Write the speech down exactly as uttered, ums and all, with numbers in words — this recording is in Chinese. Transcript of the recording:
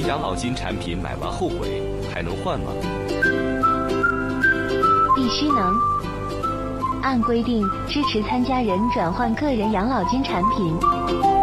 养老金产品买完后悔，还能换吗？ 必须能。按规定支持参加人转换个人养老金产品。